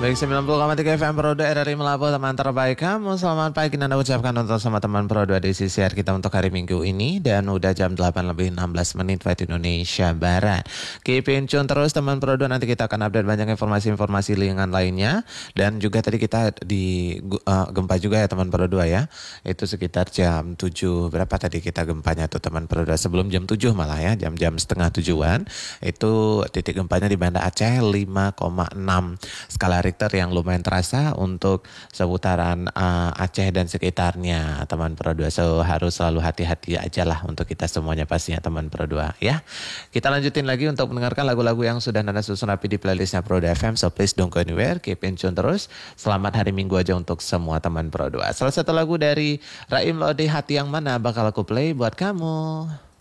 Baik 90,3 FM Pro 2 RRI Melabuh, teman terbaik kamu. Selamat pagi Anda ucapkan untuk sama teman Pro 2 di CCR kita untuk hari Minggu ini. Dan udah jam 8 lebih 16 menit waktu Indonesia Barat. Keep in tune terus teman Pro 2, nanti kita akan update banyak informasi-informasi lingan lainnya. Dan juga tadi kita di gempa juga ya teman Pro 2 ya. Itu sekitar jam 7, berapa tadi kita gempanya tuh teman Pro 2? Sebelum jam 7 malah ya, jam-jam setengah 7-an. Itu titik gempanya di Banda Aceh 5,6 skala Richter yang lumayan terasa untuk seputaran Aceh dan sekitarnya teman Pro 2. So harus selalu hati-hati aja lah untuk kita semuanya pastinya teman Pro 2 ya. Kita lanjutin lagi untuk mendengarkan lagu-lagu yang sudah Nanda susun rapi di playlistnya Pro 2 FM. So please don't go anywhere, keep in tune terus. Selamat hari Minggu aja untuk semua teman Pro 2. Salah satu lagu dari Raim Lode, Hati Yang Mana bakal aku play buat kamu.